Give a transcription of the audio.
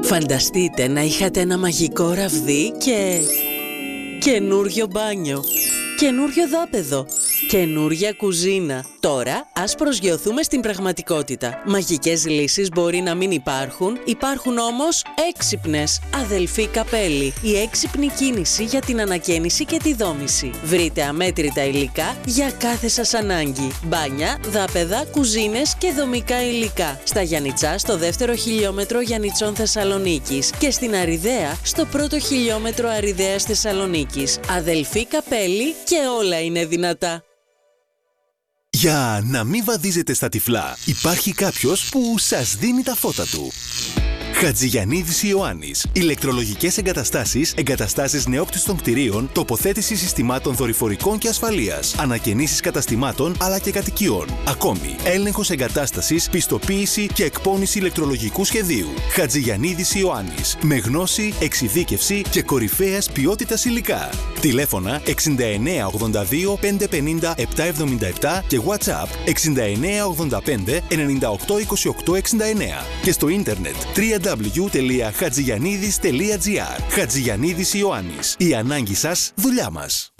Φανταστείτε να είχατε ένα μαγικό ραβδί και... καινούριο μπάνιο, καινούριο δάπεδο, καινούρια κουζίνα. Τώρα ας προσγειωθούμε στην πραγματικότητα. Μαγικές λύσεις μπορεί να μην υπάρχουν όμως έξυπνες. Αδελφή Καπέλη, η έξυπνη κίνηση για την ανακαίνιση και τη δόμηση. Βρείτε αμέτρητα υλικά για κάθε σας ανάγκη. Μπάνια, δάπεδα, κουζίνες και δομικά υλικά. Στα Γιαννιτσά, στο δεύτερο χιλιόμετρο Γιαννιτσών Θεσσαλονίκης και στην Αριδαία, στο πρώτο χιλιόμετρο Αριδαίας Θεσσαλονίκης. Αδελφή Καπέλη και όλα είναι δυνατά. Για να μην βαδίζετε στα τυφλά, υπάρχει κάποιος που σας δίνει τα φώτα του. Χατζηγιαννίδης Ιωάννης. Ηλεκτρολογικές εγκαταστάσεις, εγκαταστάσεις νεόκτιστων κτηρίων, τοποθέτηση συστημάτων δορυφορικών και ασφαλείας, ανακαινήσεις καταστημάτων αλλά και κατοικιών. Ακόμη, έλεγχος εγκατάστασης, πιστοποίηση και εκπώνηση ηλεκτρολογικού σχεδίου. Χατζηγιαννίδης Ιωάννης. Με γνώση, εξειδίκευση και κορυφαίας ποιότητας υλικά. Τηλέφωνα 6982 550 777 και WhatsApp 6985 982869 και στο ίντερνετ www.hatziyanidis.gr. Χατζηγιαννίδης Ιωάννης. Η ανάγκη σας, δουλειά μας.